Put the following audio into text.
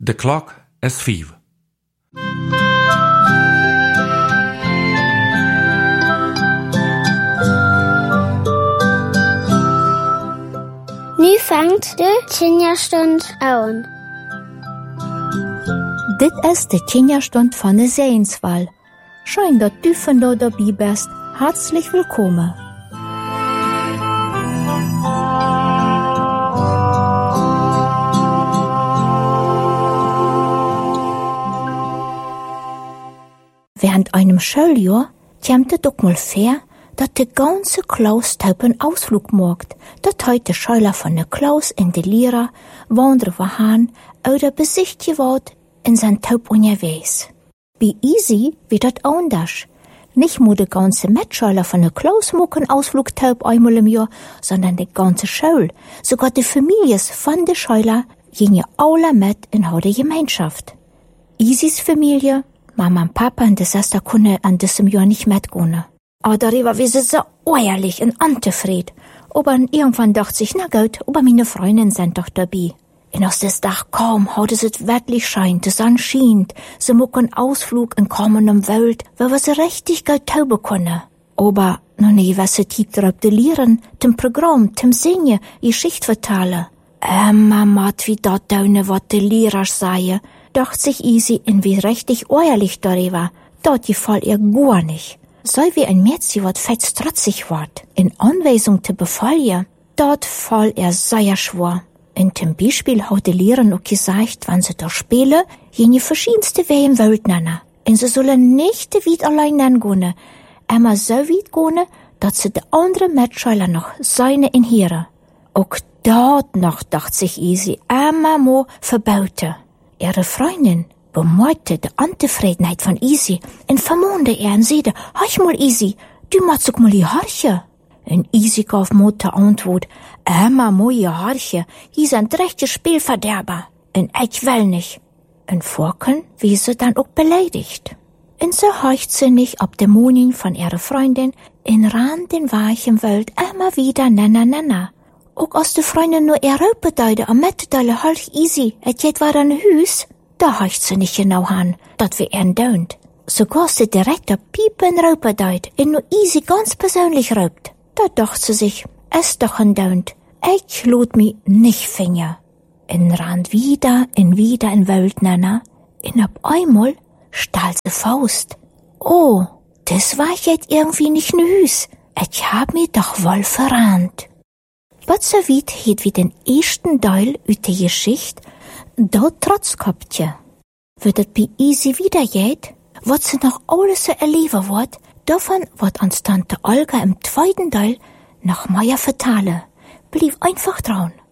De klok is 5. Nu fängt de Kinderstund an. Dit is de Kinderstund van de Seenswal. Schön, dat du von da dabei bist. Herzlich willkommen. Während einem Schuljahr kommt es doch mal vor, dass die ganze Klaus einen Ausflug macht, dass heute Schüler von der Klaus in die Lehrer wandern wohin oder besichtigen wird in sein Taub unterwegs. Bei Easy wird das anders. Nicht nur die ganze Mitschüler von der Klaus machen Ausflug Taub einmal im Jahr, sondern die ganze Schule, sogar die Familien von den Schülern gehen alle mit in der Gemeinschaft. Easys Familie, Mama und Papa und die Schwester können an diesem Jahr nicht mitgehen. Aber darüber war sie so ehrlich und unzufrieden. Aber irgendwann dachte ich, na gut, aber meine Freundinnen sind doch dabei. Und aus des Dach kaum, heute es wirklich scheint, die Sonne scheint, sie machen Ausflug in kommendem Welt, weil wir sie richtig gut tauben können. Aber noch nie, was sie Titel auf die Lehren, dem Programm, dem Singen, Geschichte vertellen. Mama, wie dort deine, was die Lehrer sagen, dachte sich Easy in wie richtig ehrlich darüber. Dort gefällt ihr gar nicht. So wie ein Mädchen, wat fett trotzig ward, in Anweisung zu befallen, dort fall er sehr schwer. In dem Beispiel hat die Lehrerin auch gesagt, wenn sie da spielen, jene verschiedenste Wege im Welt nennen. Und sie sollen nicht weit allein gehen, immer so weit gehen, dass sie die anderen Mitschüler noch seine in hören. Auch dort noch, dachte sich Easy, immer mal verbauten. Ihre Freundin bemerkte die Unzufriedenheit von Easy und vermahnte er und sagte, hör mal Easy, du machst doch mal die Haarche. Und Easy gab Mutter Antwort, immer moje Haarche, die sind rechte Spielverderber. Und ich will nicht. Und Forken wie sie dann auch beleidigt. Und so heucht sie nicht ab Dämonin von ihrer Freundin in Rand den weichen Welt immer wieder nana. Auch als die Freundin nur ihr Raupedeide am Mettedeile halch Easy, et jet war ein Hüs, da heucht sie nicht genau an, dat wir ihn dönt. Sogar sie direkt der Piepen Raupedeid und nur Easy ganz persönlich raupt. Da dacht sie sich, es doch ein dönt. Ich lud mi nicht Finger. In Rand wieder in Welt nana, und ab einmal stahl sie Faust. Oh, das war jetzt irgendwie nicht ne Hüs. Ich hab mi doch wohl verrannt. Was so weit hat wie den ersten Teil ut der Geschichte, dort trotz Koptje. Wird es bei Easy wieder geht, was sie noch alles so erleben wird, davon wird uns Tante Olga im zweiten Teil noch mehr vertellen. Blieb einfach dran.